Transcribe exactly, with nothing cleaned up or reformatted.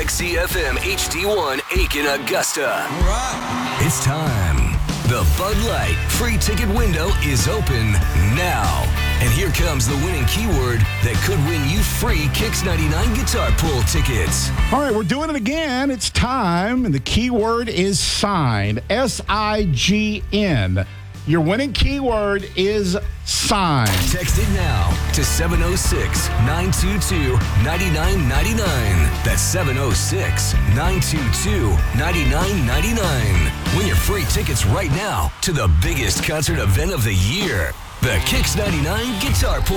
Dixie F M H D one, Aiken, Augusta. All right. It's time. The Bud Light free ticket window is open now. And here comes the winning keyword that could win you free Kicks ninety-nine guitar pull tickets. All right, we're doing it again. It's time, and the keyword is sign. S I G N. Your winning keyword is sign. Text it now to seven oh six, nine two two, nine nine nine nine. That's seven oh six, nine two two, nine nine nine nine. Win your free tickets right now to the biggest concert event of the year, the Kicks ninety-nine Guitar Pull